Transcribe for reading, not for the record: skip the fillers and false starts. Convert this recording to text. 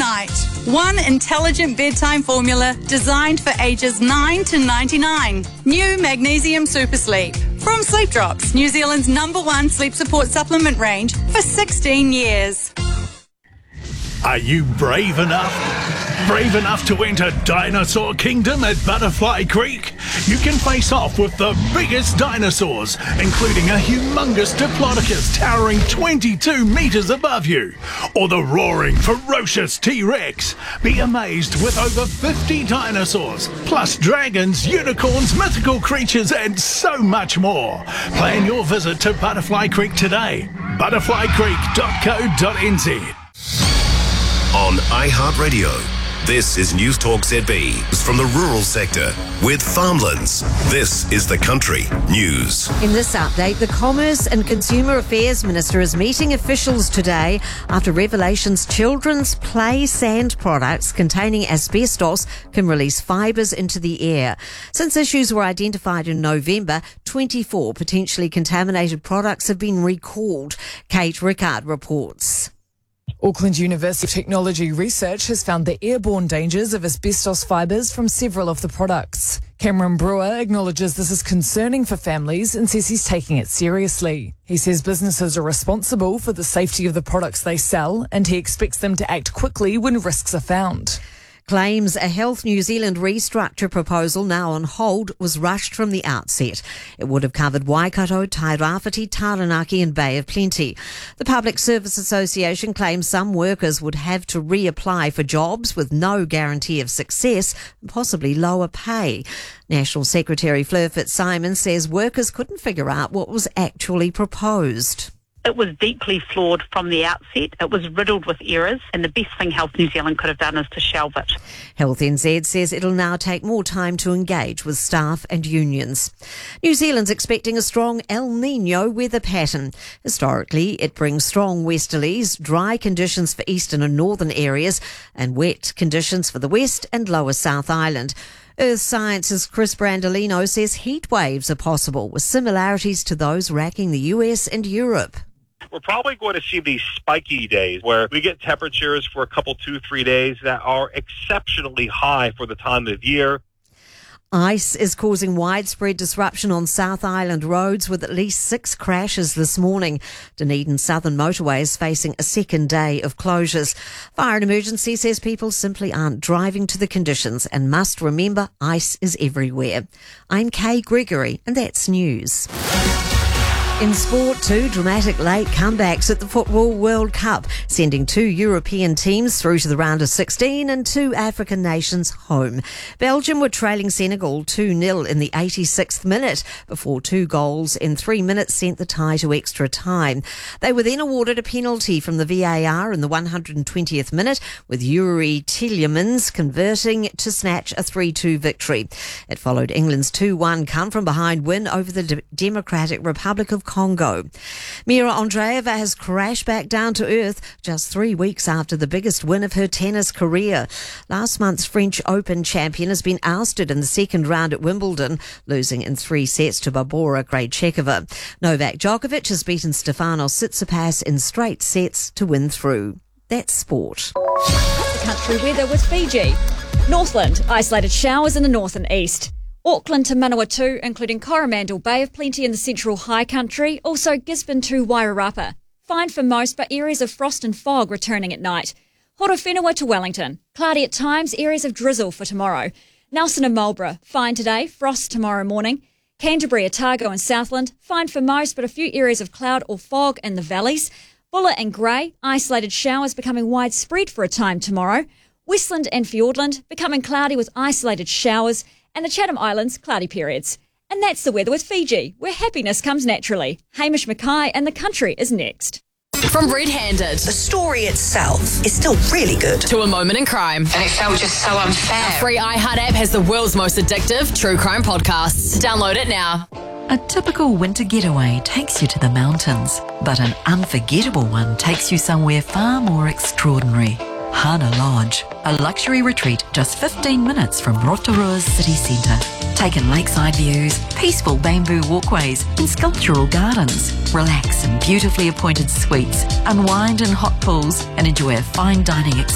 night. One intelligent bedtime formula designed for ages 9 to 99. New Magnesium Super Sleep. From Sleep Drops, New Zealand's #1 sleep support supplement range for 16 years. Are you brave enough? Brave enough to enter Dinosaur Kingdom at Butterfly Creek? You can face off with the biggest dinosaurs, including a humongous Diplodocus towering 22 metres above you, or the roaring, ferocious T-Rex. Be amazed with over 50 dinosaurs, plus dragons, unicorns, mythical creatures, and so much more. Plan your visit to Butterfly Creek today. butterflycreek.co.nz. On iHeartRadio, this is News Talk ZB from the rural sector with Farmlands. This is the Country News. In this update, the Commerce and Consumer Affairs Minister is meeting officials today after revelations children's play sand products containing asbestos can release fibres into the air. Since issues were identified in November, 24 potentially contaminated products have been recalled. Kate Rickard reports. Auckland University of Technology research has found the airborne dangers of asbestos fibres from several of the products. Cameron Brewer acknowledges this is concerning for families and says he's taking it seriously. He says businesses are responsible for the safety of the products they sell and he expects them to act quickly when risks are found. Claims a Health New Zealand restructure proposal now on hold was rushed from the outset. It would have covered Waikato, Tairāwhiti, Taranaki and Bay of Plenty. The Public Service Association claims some workers would have to reapply for jobs with no guarantee of success and possibly lower pay. National Secretary Fleur Fitzsimons says workers couldn't figure out what was actually proposed. It was deeply flawed from the outset. It was riddled with errors, and the best thing Health New Zealand could have done is to shelve it. Health NZ says it'll now take more time to engage with staff and unions. New Zealand's expecting a strong El Niño weather pattern. Historically, it brings strong westerlies, dry conditions for eastern and northern areas, and wet conditions for the west and lower South Island. Earth Science's Chris Brandolino says heat waves are possible, with similarities to those racking the US and Europe. We're probably going to see these spiky days where we get temperatures for a couple, 2-3 days that are exceptionally high for the time of year. Ice is causing widespread disruption on South Island roads with at least 6 crashes this morning. Dunedin Southern Motorway is facing a second day of closures. Fire and Emergency says people simply aren't driving to the conditions and must remember ice is everywhere. I'm Kay Gregory and that's news. In sport, 2 dramatic late comebacks at the Football World Cup, sending 2 European teams through to the round of 16 and 2 African nations home. Belgium were trailing Senegal 2-0 in the 86th minute before 2 goals in 3 minutes sent the tie to extra time. They were then awarded a penalty from the VAR in the 120th minute, with Yuri Tielemans converting to snatch a 3-2 victory. It followed England's 2-1 come-from-behind win over the Democratic Republic of Congo. Mira Andreeva has crashed back down to earth just 3 weeks after the biggest win of her tennis career. Last month's French Open champion has been ousted in the second round at Wimbledon, losing in 3 sets to Barbora Krejcikova. Novak Djokovic has beaten Stefanos Tsitsipas in straight sets to win through. That's sport. Country weather with Fiji. Northland, isolated showers in the north and east. Auckland to Manawatu, including Coromandel, Bay of Plenty in the central high country, also Gisborne to Wairarapa. Fine for most, but areas of frost and fog returning at night. Horowhenua to Wellington. Cloudy at times, areas of drizzle for tomorrow. Nelson and Marlborough, fine today, frost tomorrow morning. Canterbury, Otago and Southland, fine for most, but a few areas of cloud or fog in the valleys. Buller and Grey, isolated showers becoming widespread for a time tomorrow. Westland and Fiordland, becoming cloudy with isolated showers. And the Chatham Islands, cloudy periods. And that's the weather with Fiji, where happiness comes naturally. Hamish Mackay and the country is next. From Red Handed. The story itself is still really good. To A Moment in Crime. And it felt just so unfair. Our free iHeart app has the world's most addictive true crime podcasts. Download it now. A typical winter getaway takes you to the mountains, but an unforgettable one takes you somewhere far more extraordinary. Hana Lodge, a luxury retreat just 15 minutes from Rotorua's city centre. Take in lakeside views, peaceful bamboo walkways and sculptural gardens. Relax in beautifully appointed suites, unwind in hot pools and enjoy a fine dining experience